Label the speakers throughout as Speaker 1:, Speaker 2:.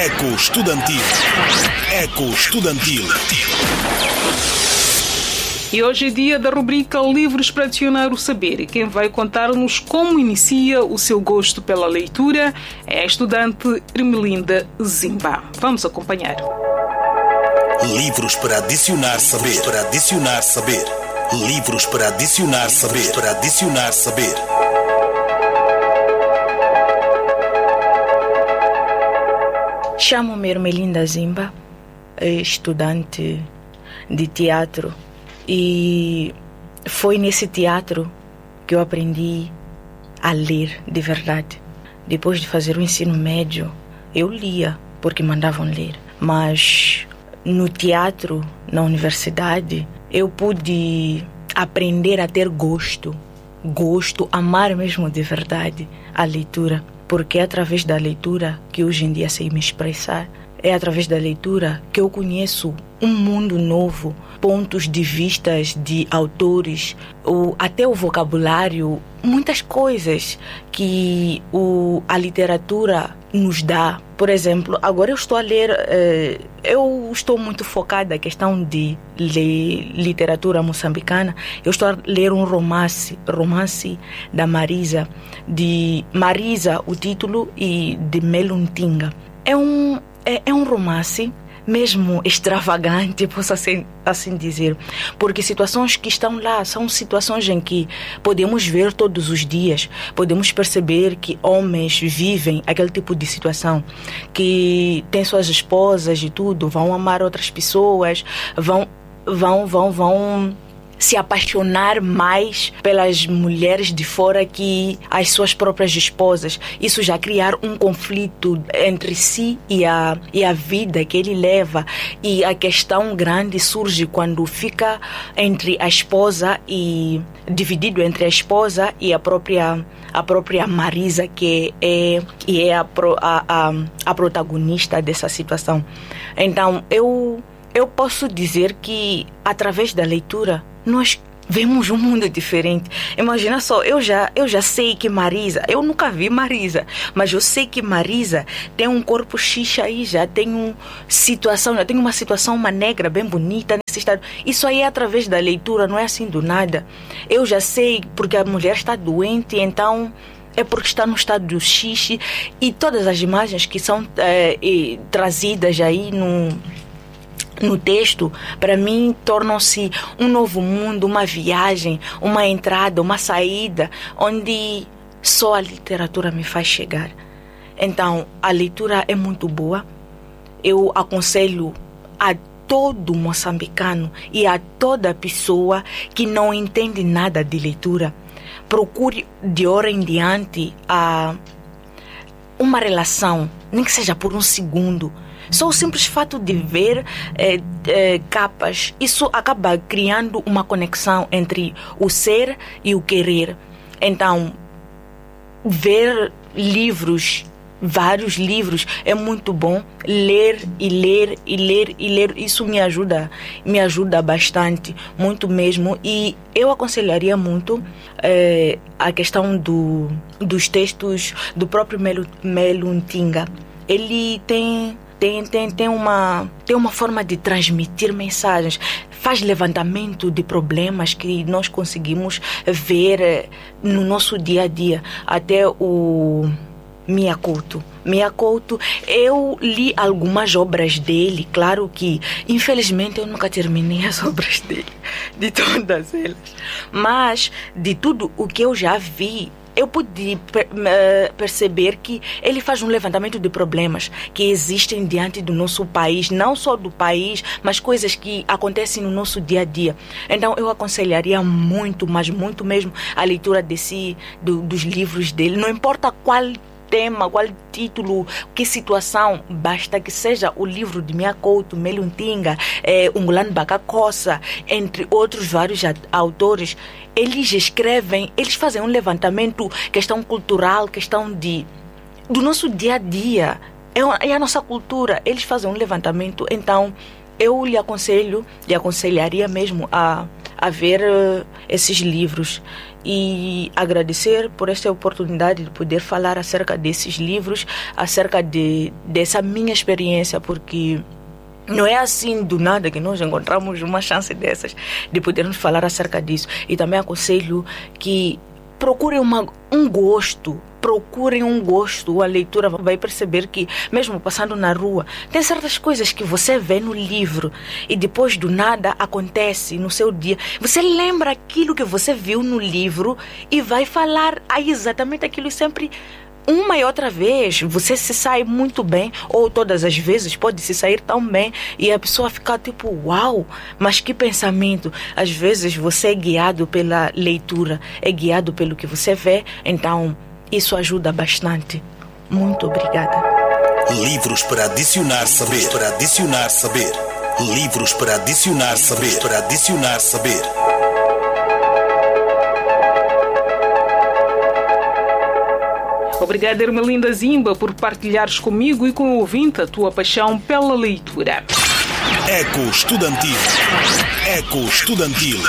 Speaker 1: Eco Estudantil. Eco Estudantil.
Speaker 2: E hoje é dia da rubrica Livros para Adicionar o Saber. E quem vai contar-nos como inicia o seu gosto pela leitura é a estudante Ermelinda Zimba. Vamos acompanhar.
Speaker 1: Livros para adicionar saber. Para adicionar saber. Livros para adicionar saber. Para adicionar saber.
Speaker 3: Chamo-me Ermelinda Zimba, estudante de teatro, e foi nesse teatro que eu aprendi a ler de verdade. Depois de fazer o ensino médio, eu lia porque mandavam ler, mas no teatro, na universidade, eu pude aprender a ter gosto, amar mesmo de verdade a leitura. Porque é através da leitura que hoje em dia sei me expressar. É através da leitura que eu conheço um mundo novo, pontos de vistas de autores, ou até o vocabulário, muitas coisas que a literatura nos dá. Por exemplo, agora eu estou a ler, eu estou muito focada na questão de ler literatura moçambicana. Eu estou a ler um romance da Marisa, o título, e de Meluntinga. É um romance mesmo extravagante, posso assim dizer, porque situações que estão lá são situações em que podemos ver todos os dias, podemos perceber que homens vivem aquele tipo de situação, que têm suas esposas e tudo, vão amar outras pessoas, vão se apaixonar mais pelas mulheres de fora que as suas próprias esposas. Isso já criar um conflito entre si e a vida que ele leva. E a questão grande surge quando fica entre a esposa dividido entre a esposa e a própria Marisa, que é a protagonista dessa situação. Então, eu posso dizer que, através da leitura, nós vemos um mundo diferente. Imagina só, eu já sei que Marisa, eu nunca vi Marisa, mas eu sei que Marisa tem um corpo xixa aí, já tem uma situação, uma negra bem bonita nesse estado. Isso aí é através da leitura, não é assim do nada. Eu já sei porque a mulher está doente, então é porque está no estado do xixi, e todas as imagens que são trazidas aí no texto, para mim, tornam-se um novo mundo, uma viagem, uma entrada, uma saída, onde só a literatura me faz chegar. Então, a leitura é muito boa. Eu aconselho a todo moçambicano e a toda pessoa que não entende nada de leitura, procure de hora em diante uma relação, nem que seja por um segundo. Só o simples fato de ver capas, isso acaba criando uma conexão entre o ser e o querer. Então, ver livros, vários livros, é muito bom. Ler, isso me ajuda bastante, muito mesmo. E eu aconselharia muito a questão dos textos do próprio Meluntinga. Ele tem uma forma de transmitir mensagens, faz levantamento de problemas que nós conseguimos ver no nosso dia a dia. Até o Mia Couto, eu li algumas obras dele, claro que infelizmente eu nunca terminei as obras dele, de todas elas, mas de tudo o que eu já vi, eu pude perceber que ele faz um levantamento de problemas que existem diante do nosso país, não só do país, mas coisas que acontecem no nosso dia a dia. Então eu aconselharia muito, mas muito mesmo, a leitura dos livros dele, não importa qual tema, qual título, que situação, basta que seja o livro de Mia Couto, Meluntinga, Ungulano Bacacossa, entre outros vários autores. Eles escrevem, eles fazem um levantamento, questão cultural, questão do nosso dia a dia, é a nossa cultura. Eles fazem um levantamento. Então eu lhe aconselharia mesmo a a ver esses livros. E agradecer por esta oportunidade de poder falar acerca desses livros, acerca dessa minha experiência, porque não é assim do nada que nós encontramos uma chance dessas, de podermos falar acerca disso. E também aconselho que procurem um gosto. Procurem um gosto. A leitura vai perceber que, mesmo passando na rua, tem certas coisas que você vê no livro e depois do nada acontece no seu dia. Você lembra aquilo que você viu no livro e vai falar exatamente aquilo sempre. Uma e outra vez, você se sai muito bem, ou todas as vezes pode se sair tão bem, e a pessoa fica tipo, uau, mas que pensamento. Às vezes você é guiado pela leitura, é guiado pelo que você vê, então isso ajuda bastante. Muito obrigada.
Speaker 1: Livros para adicionar saber. Para adicionar saber. Livros para adicionar saber. Para adicionar saber.
Speaker 2: Obrigada, Ermelinda Zimba, por partilhares comigo e com o ouvinte a tua paixão pela leitura.
Speaker 1: Eco Estudantil. Eco Estudantil.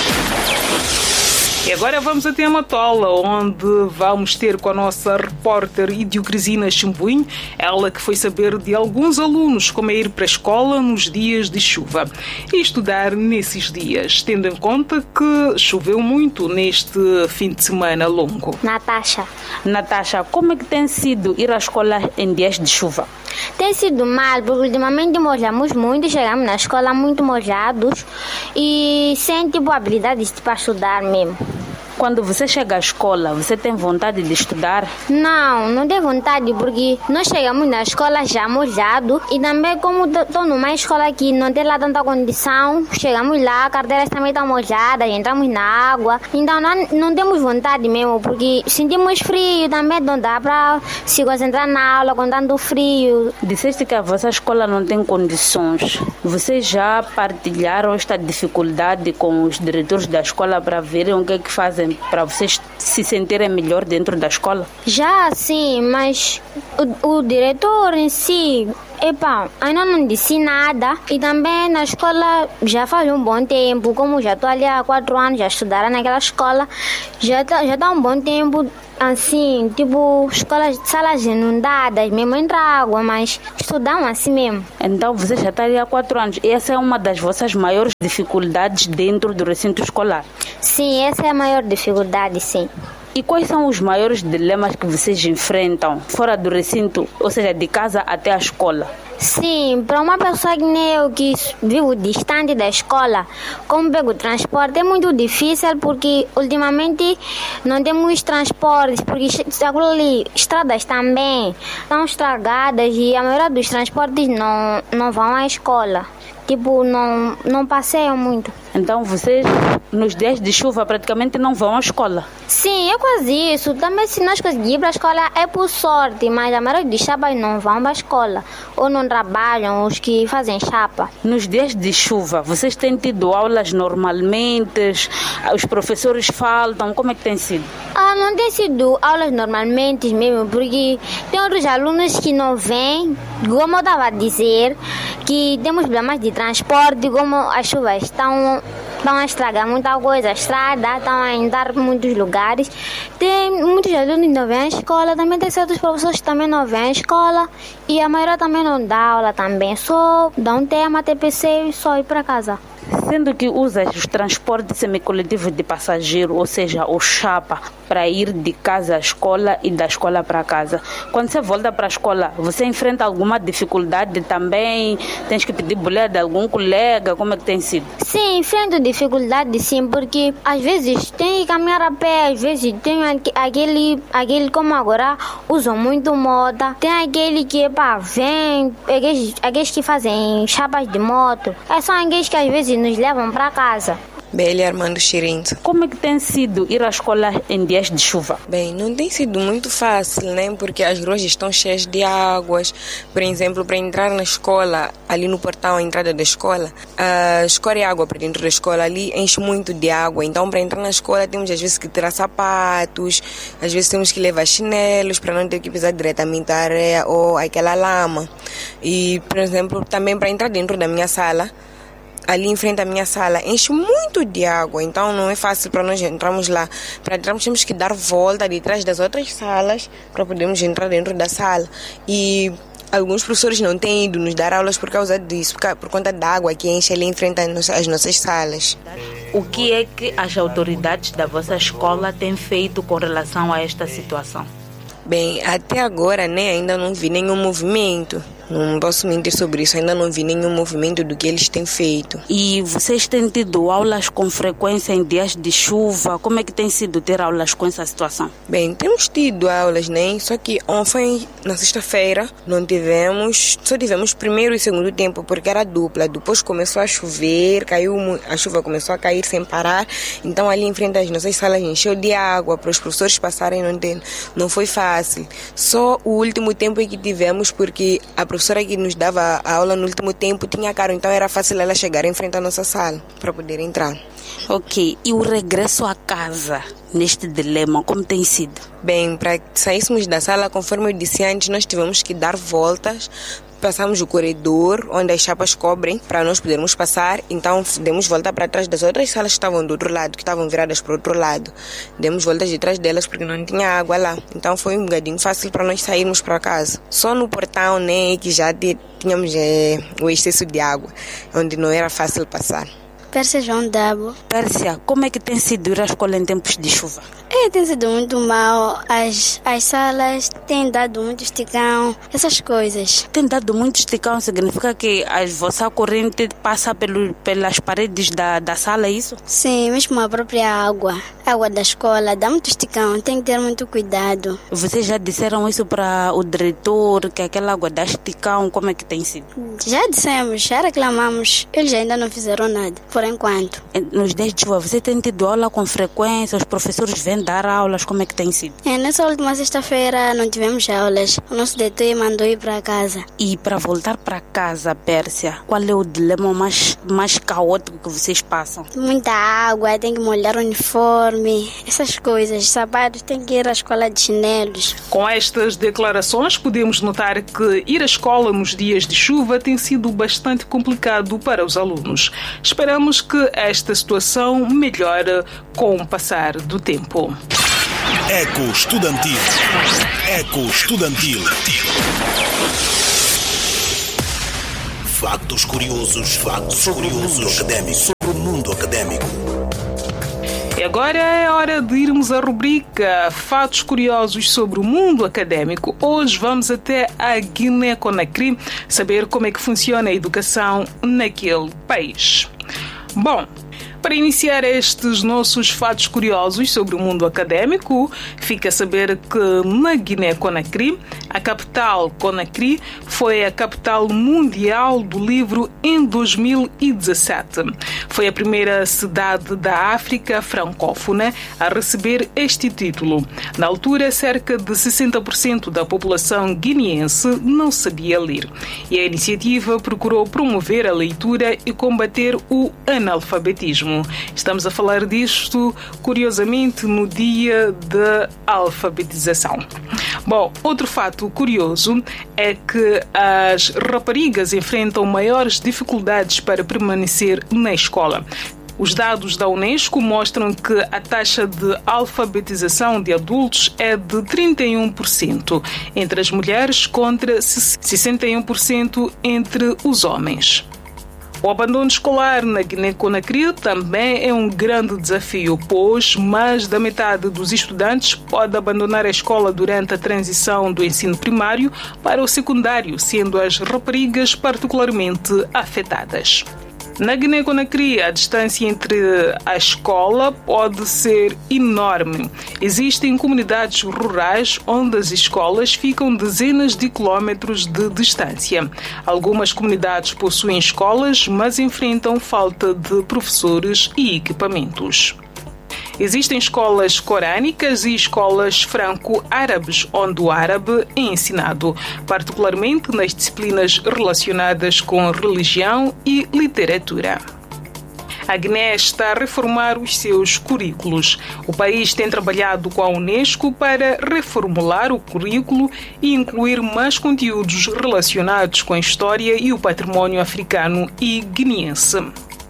Speaker 2: E agora vamos até a Matola, onde vamos ter com a nossa repórter Idiocresina Chimbuim, ela que foi saber de alguns alunos como é ir para a escola nos dias de chuva e estudar nesses dias, tendo em conta que choveu muito neste fim de semana longo.
Speaker 4: Natasha, como é que tem sido ir à escola em dias de chuva?
Speaker 5: Tem sido mal, porque ultimamente molhamos muito, chegamos na escola muito molhados e sem habilidades para estudar mesmo.
Speaker 4: Quando você chega à escola, você tem vontade de estudar?
Speaker 5: Não tenho vontade, porque nós chegamos na escola já molhado e também como estou numa escola que não tem lá tanta condição, chegamos lá, carteiras também estão molhadas, entramos na água, então não temos vontade mesmo, porque sentimos frio também, não dá para se concentrar na aula com tanto frio.
Speaker 4: Disseste que a vossa escola não tem condições. Vocês já partilharam esta dificuldade com os diretores da escola para verem o que é que fazem para vocês se sentirem melhor dentro da escola?
Speaker 5: Já sim, mas o diretor em si, ainda não disse nada. E também na escola já faz um bom tempo, como já estou ali há 4 anos, já estudaram naquela escola, já está um bom tempo. Assim, salas inundadas, mesmo entra água, mas estudam assim mesmo.
Speaker 4: Então você já está ali há 4 anos. E essa é uma das vossas maiores dificuldades dentro do recinto escolar?
Speaker 5: Sim, essa é a maior dificuldade, sim.
Speaker 4: E quais são os maiores dilemas que vocês enfrentam fora do recinto, ou seja, de casa até a escola?
Speaker 5: Sim, para uma pessoa que nem eu, que vivo distante da escola, como pego transporte, é muito difícil, porque ultimamente não temos transportes, porque estradas também estão estragadas e a maioria dos transportes não vão à escola. Não passeiam muito.
Speaker 4: Então vocês, nos dias de chuva, praticamente não vão à escola?
Speaker 5: Sim, é quase isso. Também se nós conseguirmos ir para a escola é por sorte, mas a maioria dos chapas não vão para a escola. Ou não trabalham, os que fazem chapa.
Speaker 4: Nos dias de chuva, vocês têm tido aulas normalmente? Os professores faltam? Como é que tem sido?
Speaker 5: Não tem sido aulas normalmente mesmo, porque tem outros alunos que não vêm, como eu estava a dizer, que temos problemas de transporte, como as chuvas estão a estragar muita coisa, a estrada, estão a entrar em muitos lugares. Tem muitos alunos que não vêm à escola, também tem certos professores que também não vêm à escola e a maioria também não dá aula também, só dá um tema, TPC e só ir para casa.
Speaker 4: Sendo que usas os transportes semicoletivos de passageiro, ou seja, o chapa, para ir de casa à escola e da escola para casa. Quando você volta para a escola, você enfrenta alguma dificuldade também? Tens que pedir boleia de algum colega? Como é que tem sido?
Speaker 5: Sim, enfrento dificuldade sim, porque às vezes tem que caminhar a pé, às vezes tem aquele como agora usam muito moda, tem aquele que vem, aqueles que fazem chapas de moto, são aqueles que às vezes nos levam para casa.
Speaker 6: Bélia Armando Chirinto.
Speaker 4: Como é que tem sido ir à escola em dias de chuva?
Speaker 6: Bem, não tem sido muito fácil, né? Porque as ruas estão cheias de águas. Por exemplo, para entrar na escola, ali no portão, a entrada da escola, escorre água para dentro da escola, ali enche muito de água. Então, para entrar na escola, temos às vezes que tirar sapatos, às vezes temos que levar chinelos para não ter que pisar diretamente a areia ou aquela lama. E, por exemplo, também para entrar dentro da minha sala, ali em frente à minha sala, enche muito de água, então não é fácil para nós entrarmos lá. Para entrarmos temos que dar volta de trás das outras salas para podermos entrar dentro da sala. E alguns professores não têm ido nos dar aulas por causa disso, por conta da água que enche ali em frente às nossas salas.
Speaker 4: O que é que as autoridades da vossa escola têm feito com relação a esta situação?
Speaker 6: Bem, até agora, ainda não vi nenhum movimento. Não posso mentir sobre isso, ainda não vi nenhum movimento do que eles têm feito.
Speaker 4: E vocês têm tido aulas com frequência em dias de chuva? Como é que tem sido ter aulas com essa situação?
Speaker 6: Bem, temos tido aulas, Só que ontem, na sexta-feira, só tivemos primeiro e segundo tempo, porque era dupla. Depois começou a chover, a chuva começou a cair sem parar. Então ali em frente às nossas salas encheu de água, para os professores passarem, não foi fácil. Só o último tempo é que tivemos, porque a professora que nos dava a aula no último tempo tinha carro, então era fácil ela chegar em frente à nossa sala para poder entrar.
Speaker 4: Ok, e o regresso a casa neste dilema, como tem sido?
Speaker 6: Bem, para saíssemos da sala, conforme eu disse antes, nós tivemos que dar voltas. Passamos o corredor onde as chapas cobrem para nós podermos passar, então demos volta para trás das outras salas que estavam do outro lado, que estavam viradas para o outro lado. Demos voltas de trás delas porque não tinha água lá, então foi um bocadinho fácil para nós sairmos para casa. Só no portão, que já tínhamos o excesso de água, onde não era fácil passar.
Speaker 7: Pérsia João Dabo.
Speaker 4: Pérsia, como é que tem sido ir à escola em tempos de chuva?
Speaker 7: Tem sido muito mal. As salas têm dado muito esticão, essas coisas.
Speaker 4: Tem dado muito esticão, significa que a vossa corrente passa pelas paredes da sala, é isso?
Speaker 7: Sim, mesmo a própria água da escola dá muito esticão, tem que ter muito cuidado.
Speaker 4: Vocês já disseram isso para o diretor, que aquela água dá esticão, como é que tem sido?
Speaker 7: Já dissemos, já reclamamos, eles ainda não fizeram nada, por enquanto.
Speaker 4: Nos dias de chuva, você tem tido aula com frequência, os professores vêm dar aulas, como é que tem sido?
Speaker 7: Nessa última sexta-feira não tivemos aulas, o nosso diretor mandou ir para casa.
Speaker 4: E para voltar para casa, Pérsia, qual é o dilema mais caótico que vocês passam?
Speaker 7: Muita água, tem que molhar o uniforme, essas coisas, sapatos, tem que ir à escola de chinelos.
Speaker 2: Com estas declarações, podemos notar que ir à escola nos dias de chuva tem sido bastante complicado para os alunos. Esperamos que esta situação melhore com o passar do tempo.
Speaker 1: Eco Estudantil. Eco Estudantil. Factos curiosos académicos. Sobre o mundo académico.
Speaker 2: E agora é hora de irmos à rubrica Fatos Curiosos sobre o Mundo Académico. Hoje vamos até a Guiné-Conakry saber como é que funciona a educação naquele país. Bom, para iniciar estes nossos fatos curiosos sobre o mundo académico, fica a saber que na Guiné-Conakry, a capital Conakry foi a capital mundial do livro em 2017. Foi a primeira cidade da África francófona a receber este título. Na altura, cerca de 60% da população guineense não sabia ler. E a iniciativa procurou promover a leitura e combater o analfabetismo. Estamos a falar disto, curiosamente, no dia da alfabetização. Bom, outro fato curioso é que as raparigas enfrentam maiores dificuldades para permanecer na escola. Os dados da Unesco mostram que a taxa de alfabetização de adultos é de 31% entre as mulheres contra 61% entre os homens. O abandono escolar na Guiné-Conakry também é um grande desafio, pois mais da metade dos estudantes pode abandonar a escola durante a transição do ensino primário para o secundário, sendo as raparigas particularmente afetadas. Na Guiné-Conakry, a distância entre a escola pode ser enorme. Existem comunidades rurais onde as escolas ficam dezenas de quilómetros de distância. Algumas comunidades possuem escolas, mas enfrentam falta de professores e equipamentos. Existem escolas corânicas e escolas franco-árabes, onde o árabe é ensinado, particularmente nas disciplinas relacionadas com religião e literatura. A Guiné está a reformar os seus currículos. O país tem trabalhado com a Unesco para reformular o currículo e incluir mais conteúdos relacionados com a história e o património africano e guineense.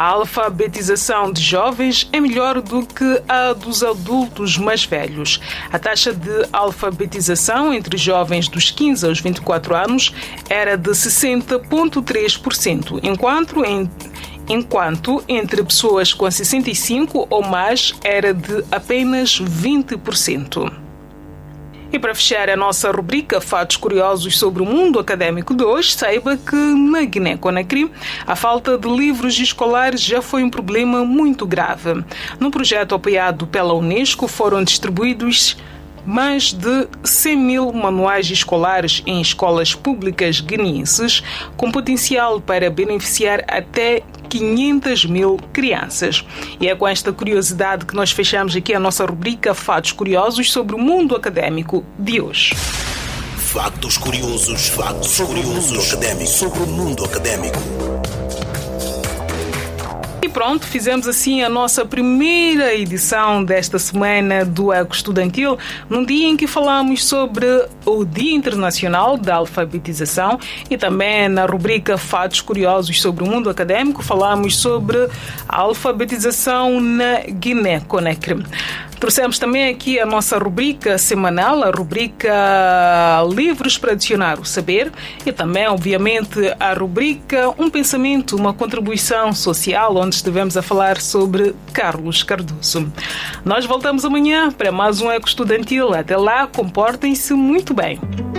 Speaker 2: A alfabetização de jovens é melhor do que a dos adultos mais velhos. A taxa de alfabetização entre jovens dos 15 aos 24 anos era de 60,3%, enquanto entre pessoas com 65 ou mais era de apenas 20%. E para fechar a nossa rubrica Fatos Curiosos sobre o Mundo Académico de hoje, saiba que na Guiné-Conakry a falta de livros escolares já foi um problema muito grave. No projeto apoiado pela Unesco foram distribuídos mais de 100 mil manuais escolares em escolas públicas guineenses, com potencial para beneficiar até 500 mil crianças. E é com esta curiosidade que nós fechamos aqui a nossa rubrica Fatos Curiosos sobre o Mundo Académico de hoje.
Speaker 1: Factos curiosos sobre o mundo académico.
Speaker 2: E pronto, fizemos assim a nossa primeira edição desta semana do Eco Estudantil, num dia em que falamos sobre o Dia Internacional da Alfabetização e também na rubrica Fatos Curiosos sobre o Mundo Académico falamos sobre a alfabetização na Guiné-Conakry. Trouxemos também aqui a nossa rubrica semanal, a rubrica Livros para Adicionar o Saber e também, obviamente, a rubrica Um Pensamento, uma contribuição social, onde estivemos a falar sobre Carlos Cardoso. Nós voltamos amanhã para mais um Eco Estudantil. Até lá, comportem-se muito bem.